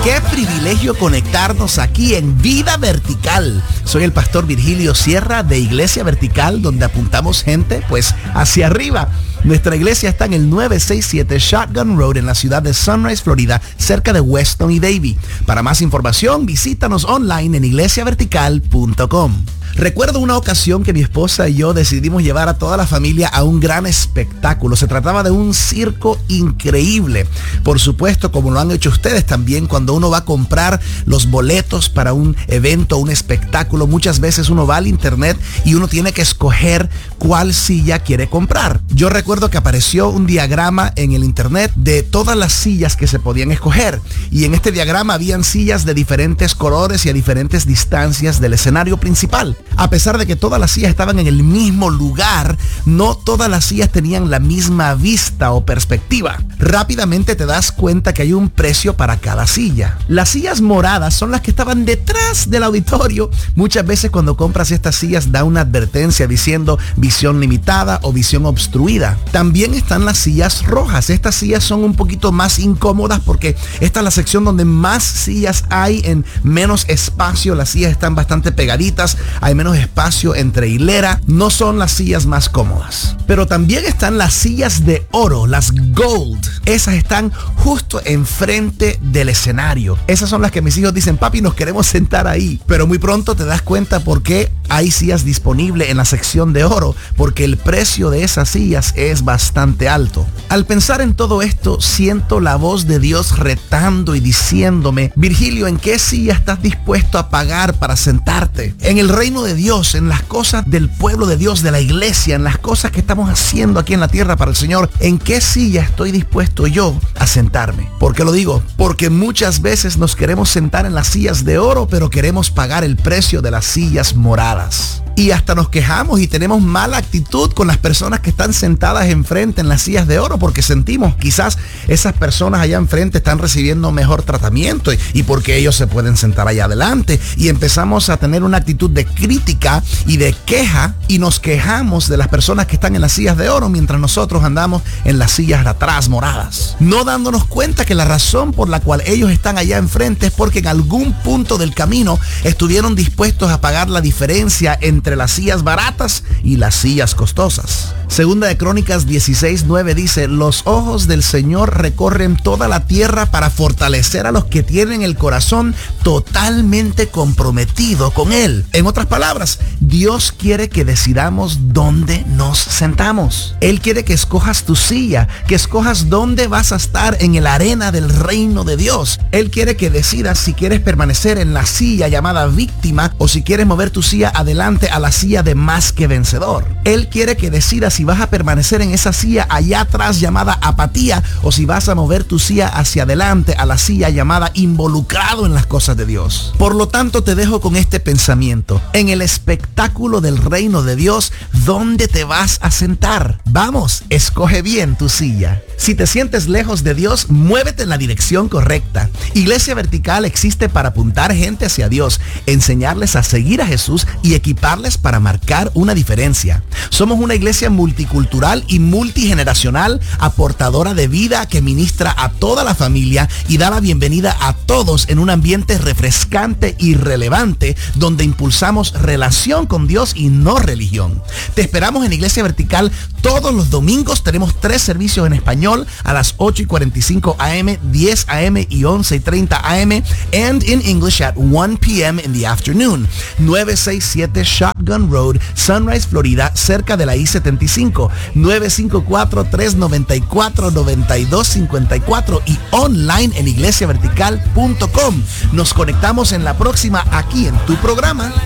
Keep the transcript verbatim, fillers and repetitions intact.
Qué privilegio conectarnos aquí en Vida Vertical. Soy el pastor Virgilio Sierra de Iglesia Vertical, donde apuntamos gente pues hacia arriba. Nuestra iglesia está en el nueve seis siete Shotgun Road en la ciudad de Sunrise, Florida, cerca de Weston y Davie. Para más información, visítanos online en iglesia vertical punto com. Recuerdo una ocasión que mi esposa y yo decidimos llevar a toda la familia a un gran espectáculo. Se trataba de un circo increíble. Por supuesto, como lo han hecho ustedes también, cuando uno va a comprar los boletos para un evento, un espectáculo, muchas veces uno va al internet y uno tiene que escoger cuál silla quiere comprar. Yo recuerdo que apareció un diagrama en el internet de todas las sillas que se podían escoger. Y en este diagrama habían sillas de diferentes colores y a diferentes distancias del escenario principal. A pesar de que todas las sillas estaban en el mismo lugar, no todas las sillas tenían la misma vista o perspectiva. Rápidamente te das cuenta que hay un precio para cada silla. Las sillas moradas son las que estaban detrás del auditorio. Muchas veces cuando compras estas sillas da una advertencia diciendo visión limitada o visión obstruida. También están las sillas rojas. Estas sillas son un poquito más incómodas porque esta es la sección donde más sillas hay en menos espacio. Las sillas están bastante pegaditas. Hay menos espacio entre hilera, no son las sillas más cómodas. Pero también están las sillas de oro, las gold. Esas están justo enfrente del escenario. Esas son las que mis hijos dicen, papi, nos queremos sentar ahí. Pero muy pronto te das cuenta por qué hay sillas disponibles en la sección de oro, porque el precio de esas sillas es bastante alto. Al pensar en todo esto, siento la voz de Dios retando y diciéndome, Virgilio, ¿en qué silla estás dispuesto a pagar para sentarte? En el reino de Dios, en las cosas del pueblo de Dios, de la iglesia, en las cosas que estamos haciendo aquí en la tierra para el Señor, ¿en qué silla estoy dispuesto yo a sentarme? ¿Por qué lo digo? Porque muchas veces nos queremos sentar en las sillas de oro, pero queremos pagar el precio de las sillas moradas. Y hasta nos quejamos y tenemos mala actitud con las personas que están sentadas enfrente en las sillas de oro, porque sentimos quizás esas personas allá enfrente están recibiendo mejor tratamiento y, y porque ellos se pueden sentar allá adelante, y empezamos a tener una actitud de crítica y de queja y nos quejamos de las personas que están en las sillas de oro mientras nosotros andamos en las sillas de atrás moradas, no dándonos cuenta que la razón por la cual ellos están allá enfrente es porque en algún punto del camino estuvieron dispuestos a pagar la diferencia entre entre las sillas baratas y las sillas costosas. Segunda de Crónicas dieciséis nueve dice, los ojos del Señor recorren toda la tierra para fortalecer a los que tienen el corazón totalmente comprometido con Él. En otras palabras, Dios quiere que decidamos dónde nos sentamos. Él quiere que escojas tu silla, que escojas dónde vas a estar en el arena del reino de Dios. Él quiere que decidas si quieres permanecer en la silla llamada víctima o si quieres mover tu silla adelante a la silla de más que vencedor. Él quiere que decidas si vas a permanecer en esa silla allá atrás llamada apatía o si vas a mover tu silla hacia adelante a la silla llamada involucrado en las cosas de Dios. Por lo tanto, te dejo con este pensamiento. En el espectáculo del reino de Dios, ¿dónde te vas a sentar? Vamos, escoge bien tu silla. Si te sientes lejos de Dios, muévete en la dirección correcta. Iglesia Vertical existe para apuntar gente hacia Dios, enseñarles a seguir a Jesús y equiparles para marcar una diferencia. Somos una iglesia multicultural y multigeneracional, aportadora de vida que ministra a toda la familia y da la bienvenida a todos en un ambiente refrescante y relevante, donde impulsamos relación con Dios y no religión. Te esperamos en Iglesia Vertical todos los domingos. Tenemos tres servicios en español a las ocho y cuarenta y cinco a eme, diez a eme y once y treinta a eme, and in English at one p m in the afternoon. nueve seis siete Shotgun Road, Sunrise, Florida, cerca de la I setenta y cinco. nueve cinco cuatro, tres nueve cuatro, nueve dos cinco cuatro y online en iglesia vertical punto com. Nos conectamos en la próxima aquí en tu programa